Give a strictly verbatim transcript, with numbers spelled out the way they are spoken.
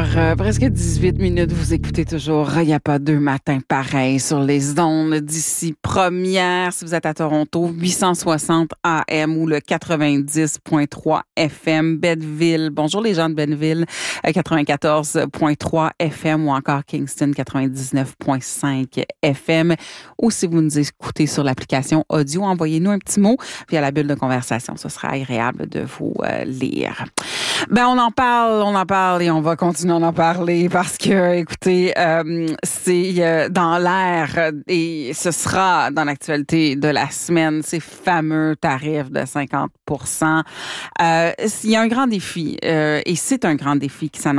heures, presque dix-huit minutes. Vous écoutez toujours Il n'y a pas deux matins pareils sur les ondes d'ici première. Si vous êtes à Toronto, huit cent soixante A M ou le quatre-vingt-dix virgule trois F M. Benville, bonjour les gens de Benville, quatre-vingt-quatorze virgule trois F M ou encore Kingston quatre-vingt-dix-neuf virgule cinq F M. Ou si vous nous écoutez sur l'application audio, envoyez-nous un petit mot via la bulle de conversation. Ce sera agréable de vous euh, lire. Ben, on en parle, on en parle et on va continuer à en parler parce que, écoutez, euh, c'est euh, dans l'air et ce sera dans l'actualité de la semaine, ces fameux tarifs de cinquante pour cent. Euh, il y a un grand défi euh, et c'est un grand défi qui s'annonce